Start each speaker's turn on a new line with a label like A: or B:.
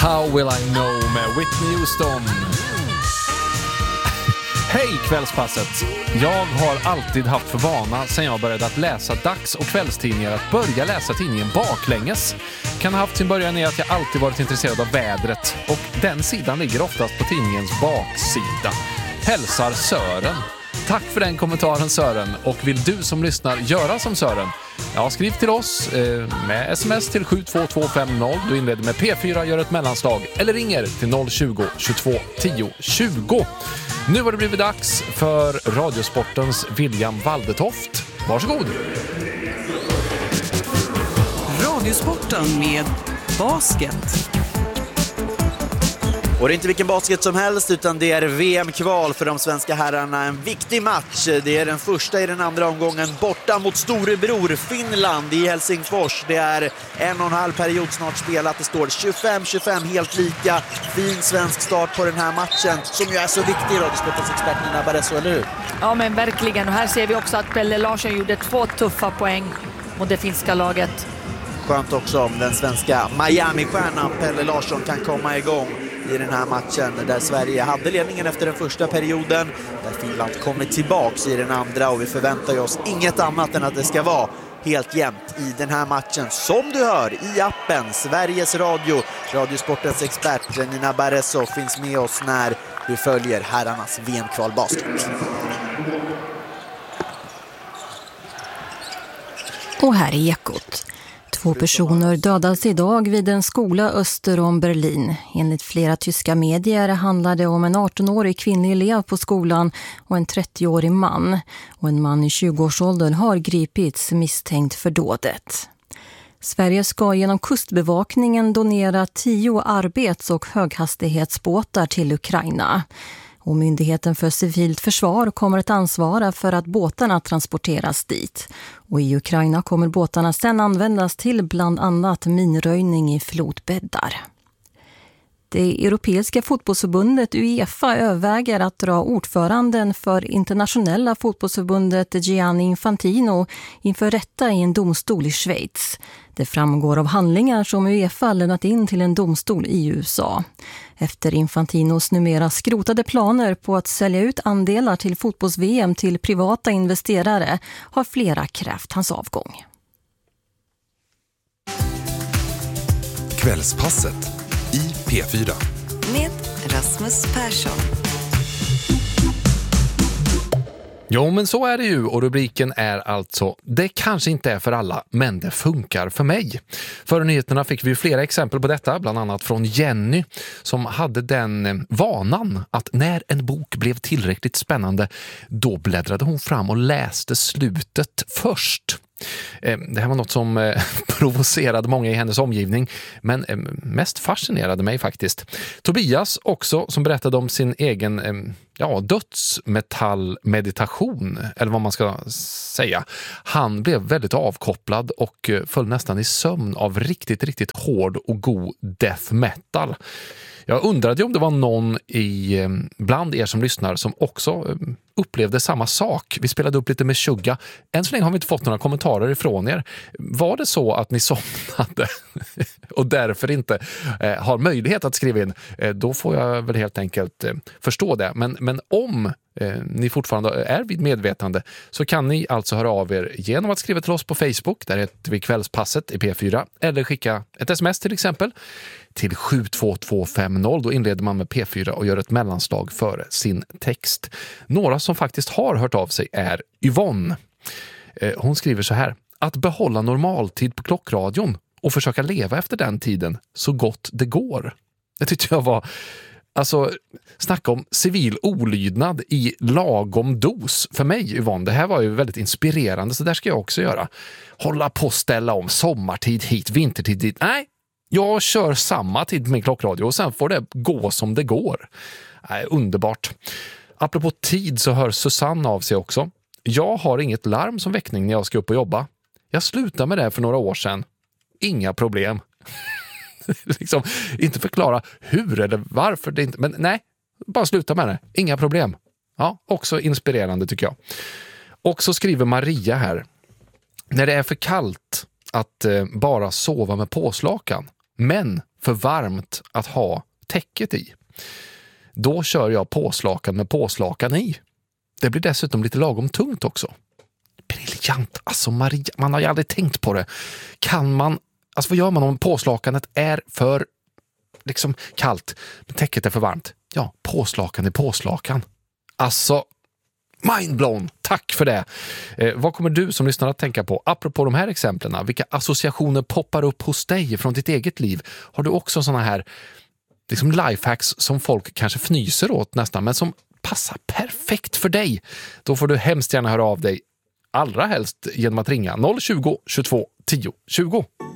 A: How Will I Know med Whitney Houston. Hej kvällspasset! Jag har alltid haft för vana sedan jag började att läsa dags- och kvällstidningar att börja läsa tidningen baklänges. Kan ha haft sin början i att jag alltid varit intresserad av vädret och den sidan ligger oftast på tidningens baksida. Hälsar Sören. Tack för den kommentaren Sören, och vill du som lyssnar göra som Sören? Ja, skriv till oss med sms till 72250. Du inleder med P4, gör ett mellanslag eller ringer till 020 22 10 20. Nu har det blivit dags för Radiosportens William Waldetoft. Varsågod!
B: Radiosporten med basket.
C: Och det är inte vilken basket som helst, utan det är VM-kval för de svenska herrarna. En viktig match. Det är den första i den andra omgången borta mot storebror Finland i Helsingfors. Det är 1,5 period snart spelat. Det står 25-25 helt lika. Fin svensk start på den här matchen som ju är så viktig, Radiosportens expert Nina Barresso, eller hur?
D: Ja, men verkligen. Och här ser vi också att Pelle Larsson gjorde 2 tuffa poäng mot det finska laget.
C: Skönt också om den svenska Miami-stjärnan Pelle Larsson kan komma igång i den här matchen där Sverige hade ledningen efter den första perioden, där Finland kommer tillbaks i den andra, och vi förväntar oss inget annat än att det ska vara helt jämnt i den här matchen, som du hör i appen Sveriges Radio. Radiosportens expert Nina Barresso finns med oss när vi följer herrarnas VM-kvalbasket.
E: Och här är Ekot. 2 personer dödas idag vid en skola öster om Berlin. Enligt flera tyska medier handlar det om en 18-årig kvinnlig elev på skolan och en 30-årig man. Och en man i 20-årsåldern har gripits misstänkt för dådet. Sverige ska genom kustbevakningen donera 10 arbets- och höghastighetsbåtar till Ukraina. Och Myndigheten för civilt försvar kommer att ansvara för att båtarna transporteras dit. Och i Ukraina kommer båtarna sedan användas till bland annat minröjning i flodbäddar. Det europeiska fotbollsförbundet UEFA överväger att dra ordföranden för internationella fotbollsförbundet Gianni Infantino inför rätta i en domstol i Schweiz. Det framgår av handlingar som UEFA lämnat in till en domstol i USA. Efter Infantinos numera skrotade planer på att sälja ut andelar till fotbolls-VM till privata investerare har flera krävt hans avgång.
F: Kvällspasset i P4
B: Med Rasmus Persson.
A: Jo, men så är det ju, och rubriken är alltså: det kanske inte är för alla, men det funkar för mig. Före nyheterna fick vi flera exempel på detta, bland annat från Jenny som hade den vanan att när en bok blev tillräckligt spännande, då bläddrade hon fram och läste slutet först. Det här var något som provocerade många i hennes omgivning, men mest fascinerade mig faktiskt. Tobias också, som berättade om sin egen dödsmetallmeditation, eller vad man ska säga. Han blev väldigt avkopplad och föll nästan i sömn av riktigt hård och god death metal. Jag undrade om det var någon bland er som lyssnar som också upplevde samma sak. Vi spelade upp lite med Shugga. Än så länge har vi inte fått några kommentarer ifrån er. Var det så att ni somnade och därför inte har möjlighet att skriva in, då får jag väl helt enkelt förstå det. Men om ni fortfarande är vid medvetande, så kan ni alltså höra av er genom att skriva till oss på Facebook, där heter vi Kvällspasset i P4, eller skicka ett sms till exempel till 72250. Då inleder man med P4 och gör ett mellanslag före sin text. Några som faktiskt har hört av sig är Yvonne. Hon skriver så här: att behålla normaltid på klockradion och försöka leva efter den tiden så gott det går. Det tyckte jag var, alltså, snacka om civil olydnad i lagom dos för mig, Yvonne. Det här var ju väldigt inspirerande, så där ska jag också göra. Hålla på att ställa om sommartid hit, vintertid dit. Nej, jag kör samma tid med klockradio och sen får det gå som det går. Underbart. Apropå tid så hör Susanne av sig också. Jag har inget larm som väckning när jag ska upp och jobba. Jag slutade med det för några år sedan. Inga problem. Liksom, inte förklara hur eller varför det inte, men nej, bara sluta med det. Inga problem. Ja, också inspirerande tycker jag. Och så skriver Maria här: när det är för kallt att bara sova med påslakan, men för varmt att ha täcket i. Då kör jag påslakan med påslakan i. Det blir dessutom lite lagom tungt också. Briljant, alltså Maria, man har ju aldrig tänkt på det. Kan man, alltså vad gör man om påslakanet är för liksom kallt, men täcket är för varmt? Ja, påslakan är påslakan. Alltså, mindblown, tack för det. Vad kommer du som lyssnar att tänka på? Apropå de här exemplen, vilka associationer poppar upp hos dig från ditt eget liv? Har du också såna här liksom lifehacks som folk kanske fnyser åt nästan, men som passar perfekt för dig? Då får du hemskt gärna höra av dig, allra helst genom att ringa 020 22 10 20.